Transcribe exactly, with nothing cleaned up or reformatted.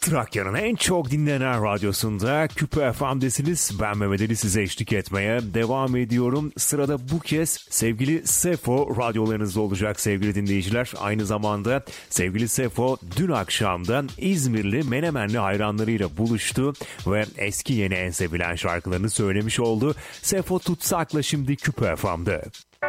Trakya'nın en çok dinlenen radyosunda Küpe F M'desiniz. Ben Mehmet Ali, size eşlik etmeye devam ediyorum. Sırada bu kez sevgili Sefo radyolarınızda olacak sevgili dinleyiciler. Aynı zamanda sevgili Sefo dün akşamdan İzmirli Menemenli hayranlarıyla buluştu ve eski yeni en sevilen şarkılarını söylemiş oldu. Sefo Tutsak'la şimdi Küpe F M'de.